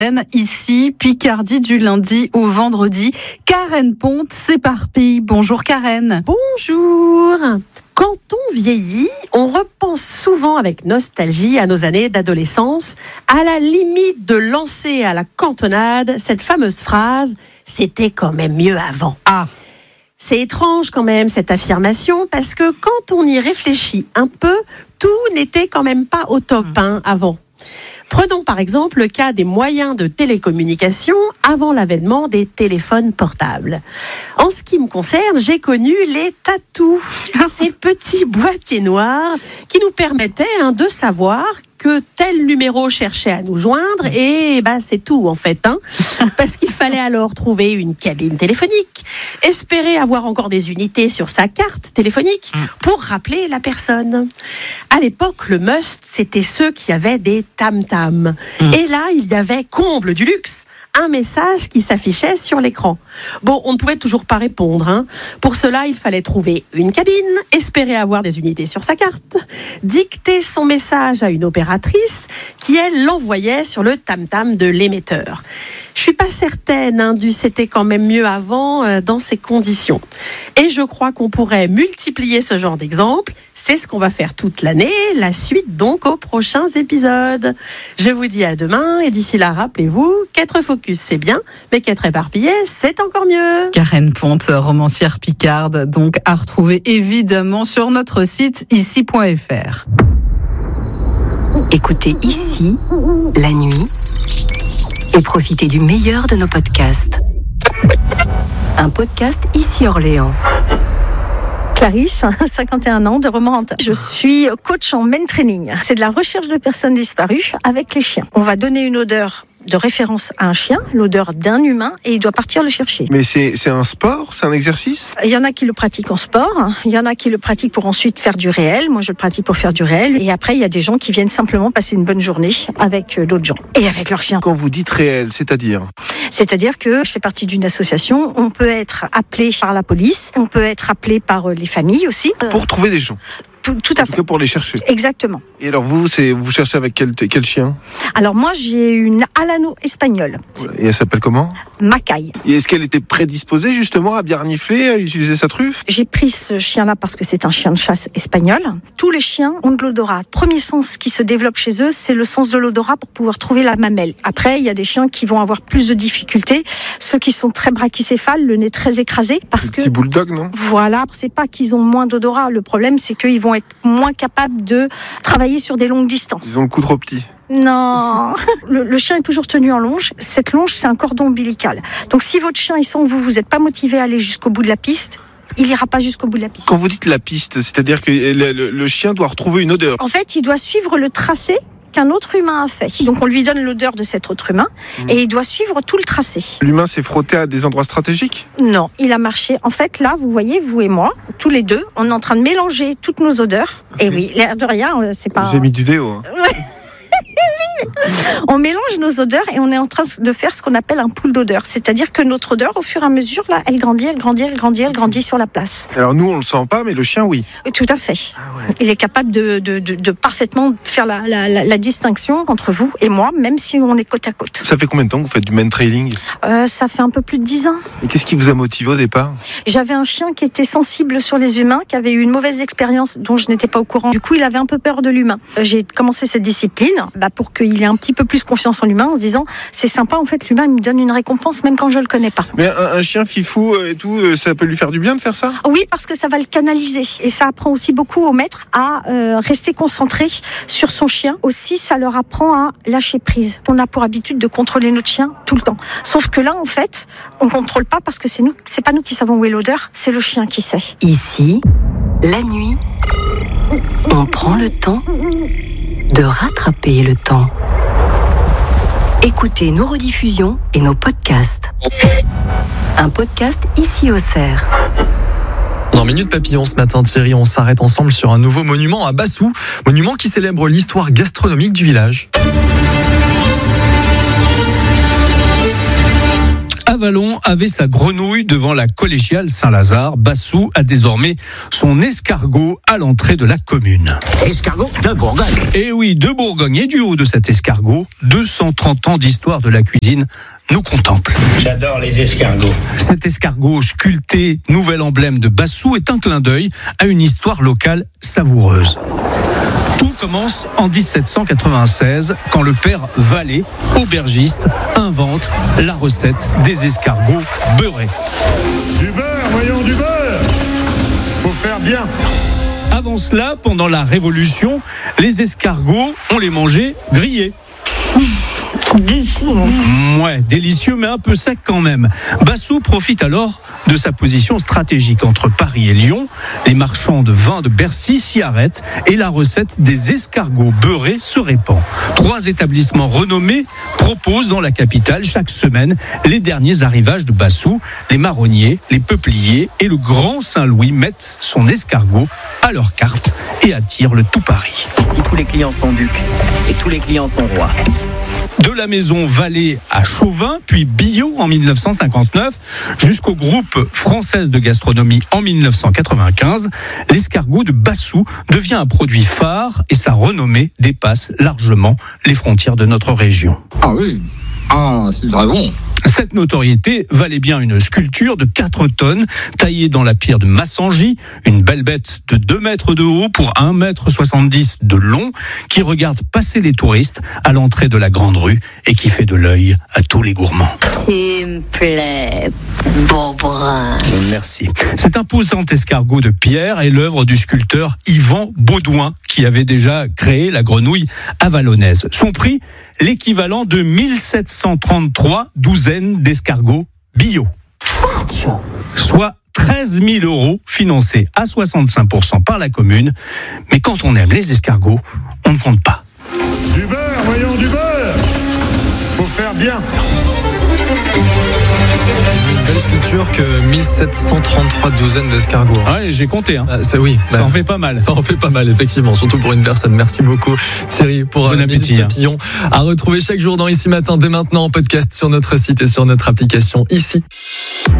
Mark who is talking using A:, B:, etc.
A: Ici, Picardie du lundi au vendredi. Karen Ponte s'éparpille. Bonjour Karen.
B: Bonjour. Quand on vieillit, on repense souvent avec nostalgie à nos années d'adolescence, à la limite de lancer à la cantonade cette fameuse phrase « c'était quand même mieux avant ». C'est étrange quand même cette affirmation parce que quand on y réfléchit un peu, tout n'était quand même pas au top avant. Prenons par exemple le cas des moyens de télécommunication avant l'avènement des téléphones portables. En ce qui me concerne, j'ai connu les tatous, ces petits boîtiers noirs qui nous permettaient de savoir que tel numéro cherchait à nous joindre et c'est tout en fait. Parce qu'il fallait alors trouver une cabine téléphonique, espérer avoir encore des unités sur sa carte téléphonique pour rappeler la personne. À l'époque, le must, c'était ceux qui avaient des tam-tams. Et là, il y avait comble du luxe, un message qui s'affichait sur l'écran. Bon, on ne pouvait toujours pas répondre. Pour cela, il fallait trouver une cabine, espérer avoir des unités sur sa carte, dicter son message à une opératrice qui, elle, l'envoyait sur le tam-tam de l'émetteur. Je suis pas certaine du c'était quand même mieux avant dans ces conditions. Et je crois qu'on pourrait multiplier ce genre d'exemples. C'est ce qu'on va faire toute l'année, la suite donc aux prochains épisodes. Je vous dis à demain et d'ici là, rappelez-vous qu'être focus c'est bien, mais qu'être éparpillé c'est encore mieux.
A: Karen Ponte, romancière picarde, donc à retrouver évidemment sur notre site ici.fr.
C: Écoutez Ici, la nuit, et profitez du meilleur de nos podcasts. Un podcast Ici Orléans.
D: Clarisse, 51 ans, de Romande. Je suis coach en main training. C'est de la recherche de personnes disparues avec les chiens. On va donner une odeur de référence à un chien, l'odeur d'un humain, et il doit partir le chercher.
E: Mais c'est un sport, c'est un exercice ?
D: Il y en a qui le pratiquent en sport, il y en a qui le pratiquent pour ensuite faire du réel. Moi, je le pratique pour faire du réel. Et après, il y a des gens qui viennent simplement passer une bonne journée avec d'autres gens et avec leurs chiens.
E: Quand vous dites réel, c'est-à-dire ?
D: C'est-à-dire que je fais partie d'une association. On peut être appelé par la police, on peut être appelé par les familles aussi.
E: Pour trouver des gens ?
D: Tout à fait.
E: En tout cas pour les chercher.
D: Exactement.
E: Et alors vous cherchez avec quel chien ?
D: Alors moi j'ai une Alano espagnole.
E: Et elle s'appelle comment ?
D: Macaille.
E: Et est-ce qu'elle était prédisposée justement à bien renifler, à utiliser sa truffe ?
D: J'ai pris ce chien-là parce que c'est un chien de chasse espagnol. Tous les chiens ont de l'odorat. Premier sens qui se développe chez eux, c'est le sens de l'odorat pour pouvoir trouver la mamelle. Après, il y a des chiens qui vont avoir plus de difficultés. Ceux qui sont très brachycéphales, le nez très écrasé, parce que...
E: Petit bulldog, non ?
D: Voilà, c'est pas qu'ils ont moins d'odorat. Le problème, c'est qu'ils vont être moins capables de travailler sur des longues distances.
E: Ils ont le cou trop petit.
D: Non, le chien est toujours tenu en longe. Cette longe, c'est un cordon ombilical. Donc si votre chien, il sent que vous n'êtes pas motivé à aller jusqu'au bout de la piste, il ira pas jusqu'au bout de la piste.
E: Quand vous dites la piste, c'est-à-dire que le chien doit retrouver une odeur.
D: En fait, il doit suivre le tracé qu'un autre humain a fait. Donc on lui donne l'odeur de cet autre humain et il doit suivre tout le tracé.
E: L'humain s'est frotté à des endroits stratégiques ?
D: Non, il a marché. En fait, là, vous voyez, vous et moi, tous les deux, on est en train de mélanger toutes nos odeurs. Okay. Et oui, l'air de Ouais, c'est pas...
E: J'ai mis du déo.
D: On mélange nos odeurs et on est en train de faire ce qu'on appelle un pool d'odeurs. C'est-à-dire que notre odeur, au fur et à mesure, là, elle grandit sur la place.
E: Alors nous, on le sent pas, mais le chien, oui.
D: Tout à fait. Ah ouais. Il est capable de parfaitement faire la distinction entre vous et moi, même si on est côte à côte.
E: Ça fait combien de temps que vous faites du main trailing ?
D: Ça fait un peu plus de 10 ans.
E: Et qu'est-ce qui vous a motivé au départ ?
D: J'avais un chien qui était sensible sur les humains, qui avait eu une mauvaise expérience dont je n'étais pas au courant. Du coup, il avait un peu peur de l'humain. J'ai commencé cette discipline pour qu'il ait un petit peu plus confiance en l'humain, en se disant c'est sympa, en fait, l'humain il me donne une récompense même quand je le connais pas.
E: Mais un chien fifou et tout, ça peut lui faire du bien de faire ça ?
D: Oui, parce que ça va le canaliser et ça apprend aussi beaucoup au maître à rester concentré sur son chien. Aussi, ça leur apprend à lâcher prise. On a pour habitude de contrôler notre chien tout le temps. Sauf que là, en fait, on contrôle pas parce que c'est pas nous qui savons où est l'odeur, c'est le chien qui sait.
C: Ici, la nuit, on prend le temps de rattraper le temps. Écoutez nos rediffusions et nos podcasts. Un podcast Ici Auxerre.
F: Dans Minute Papillon ce matin, Thierry, on s'arrête ensemble sur un nouveau monument à Bassou, monument qui célèbre l'histoire gastronomique du village.
G: Avallon avait sa grenouille devant la collégiale Saint-Lazare. Bassou a désormais son escargot à l'entrée de la commune.
H: Escargot de Bourgogne.
G: Et oui, de Bourgogne. Et du haut de cet escargot, 230 ans d'histoire de la cuisine nous contemplent.
H: J'adore les escargots.
G: Cet escargot sculpté, nouvel emblème de Bassou, est un clin d'œil à une histoire locale savoureuse. Tout commence en 1796 quand le père Vallée, aubergiste, invente la recette des escargots beurrés.
I: Du beurre, voyons, du beurre. Faut faire bien.
G: Avant cela, pendant la Révolution, les escargots, on les mangeait grillés. Ouais, délicieux mais un peu sec quand même. Bassou profite alors de sa position stratégique entre Paris et Lyon. Les marchands de vin de Bercy s'y arrêtent et la recette des escargots beurrés se répand. 3 établissements renommés proposent dans la capitale chaque semaine les derniers arrivages de Bassou. Les Marronniers, les Peupliers et le Grand Saint-Louis mettent son escargot à leur carte et attirent le tout Paris.
J: Ici, tous les clients sont ducs et tous les clients sont rois.
G: De la maison Vallée à Chauvin, puis Billot en 1959, jusqu'au groupe Française de gastronomie en 1995, l'escargot de Bassou devient un produit phare et sa renommée dépasse largement les frontières de notre région.
K: Ah oui, c'est très bon.
G: Cette notoriété valait bien une sculpture de 4 tonnes taillée dans la pierre de Massangy, une belle bête de 2 mètres de haut pour 1,70 m de long qui regarde passer les touristes à l'entrée de la grande rue et qui fait de l'œil à tous les gourmands.
L: Tu me plais, beau brun.
G: Merci. Cet imposant escargot de pierre est l'œuvre du sculpteur Yvan Baudouin qui avait déjà créé la grenouille avallonnaise. Son prix, l'équivalent de 1733 douzaines d'escargots bio. Soit 13 000 € financés à 65% par la commune. Mais quand on aime les escargots, on ne compte pas.
I: Du beurre, voyons, du beurre. Faut faire bien.
F: Une belle sculpture que 1733 douzaines d'escargots.
G: Ouais, j'ai compté.
F: Oui,
G: ça en fait pas mal.
F: Ça en fait pas mal, effectivement, surtout pour une personne. Merci beaucoup, Thierry, pour
G: bon appétit.
F: Papillon à retrouver chaque jour dans Ici Matin, dès maintenant en podcast sur notre site et sur notre application Ici.